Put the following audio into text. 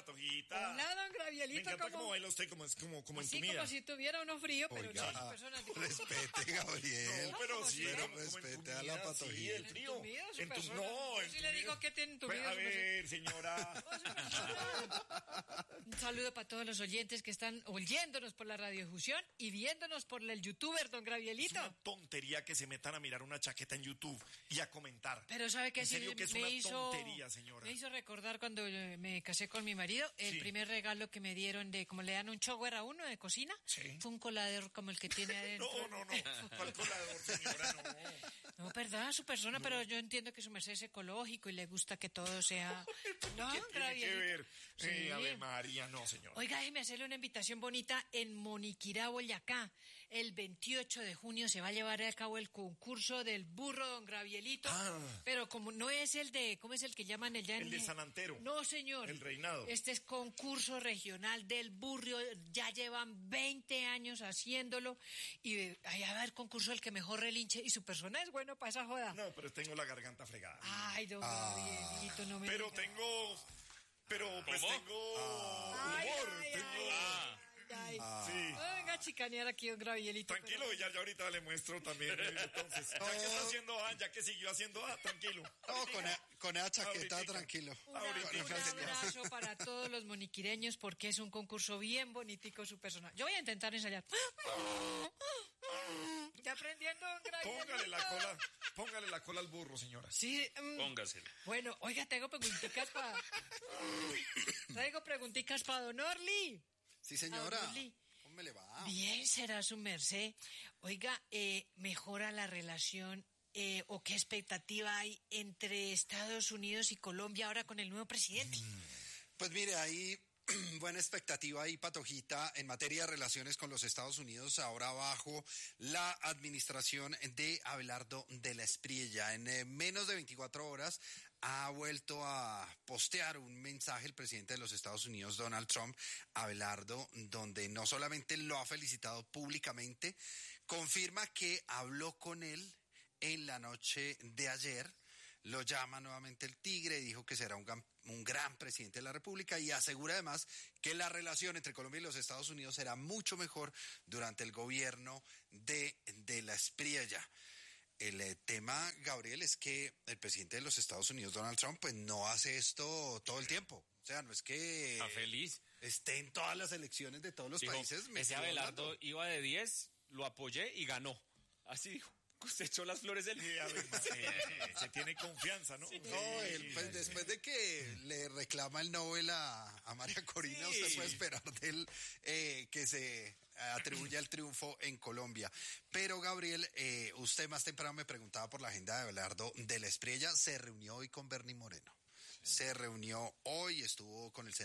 Patojita. Hola, don Gravielito. Me encanta cómo baila usted, como entumida. Así como si tuviera uno frío, pero Oiga, no, personas... respete, Gabriel. No, pero sí, pero como respete a la entumida, Patojita. sí, el frío. Entumido, su Entum- persona. no, Yo sí le digo que tiene entumido A su persona. ver, señora. Un saludo para todos los oyentes que están oyéndonos por la radiodifusión y viéndonos por el youtuber, don Es Gravielito. una tontería que se metan a mirar una chaqueta en YouTube y a comentar. Pero ¿sabe qué? En serio que es una tontería, señora. Me hizo recordar cuando me casé con mi marido, el Sí. primer regalo que me dieron de, como le dan un shower a uno de cocina, Sí. fue un colador como el que tiene adentro. No. ¿Cuál colador, señora? No. No, perdón, su persona, pero yo entiendo que su merced es ecológico y le gusta que todo sea... No, ¿Qué tiene que Gravielito. ver? Sí. Ave María, no, señora. Oiga, déjeme hacerle una invitación bonita en Moniquirá, Boyacá. El 28 de junio se va a llevar a cabo el concurso del burro, don Gravielito. Ah. Pero como no es el de, ¿cómo es el que llaman allá? El de San Antero. No, señor. El Reinado. Este es concurso regional del burro. Ya llevan 20 años haciéndolo. Y ahí va a haber concurso del que mejor relinche. Y su persona es bueno para esa joda. No, pero tengo la garganta fregada. Ay, don Gravielito, no me Pero diga. pero pues ¿Cómo? tengo Ay, humor. ay, tengo... ay. Sí. Venga a chicanear aquí, don Gravielito. Tranquilo, ya ahorita le muestro también. Entonces, ya que está haciendo A, ya que siguió haciendo A, tranquilo. No, con esa chaqueta, Ahoritica. tranquilo. Un Ahorita, abrazo para todos los moniquireños porque es un concurso bien bonitico su persona. Yo voy a intentar ensayar. ¿Ya aprendiendo, don Gravielito? Póngale la cola al burro, señora. Sí. Póngasela. Bueno, oiga, tengo preguntitas para don Orly. Sí, señora. Ah, Luli. ¿Cómo me le va? Bien, será su merced. Oiga, ¿mejora la relación o qué expectativa hay entre Estados Unidos y Colombia ahora con el nuevo presidente? Pues mire, hay buena expectativa ahí, Patojita, en materia de relaciones con los Estados Unidos, ahora bajo la administración de Abelardo de la Espriella. En menos de 24 horas ha vuelto a postear un mensaje el presidente de los Estados Unidos, Donald Trump, Abelardo, donde no solamente lo ha felicitado públicamente, confirma que habló con él en la noche de ayer. Lo llama nuevamente el Tigre, dijo que será un gran presidente de la República y asegura además que la relación entre Colombia y los Estados Unidos será mucho mejor durante el gobierno de la Espriella. El tema, Gabriel, es que el presidente de los Estados Unidos, Donald Trump, pues no hace esto todo el tiempo. O sea, no es que Está feliz. esté en todas las elecciones de todos los Dijo, países. ese metido Abelardo hablando. iba de 10, lo apoyé y ganó. Así dijo. Usted echó las flores del... Sí, Ave María, se tiene confianza, ¿no? No, él, pues después de que le reclama el Nobel a María Corina, Sí. usted puede esperar de él que se atribuya el triunfo en Colombia. Pero, Gabriel, usted más temprano me preguntaba por la agenda de Abelardo de la Espriella. Se reunió hoy con Bernie Moreno. Se reunió hoy, estuvo con el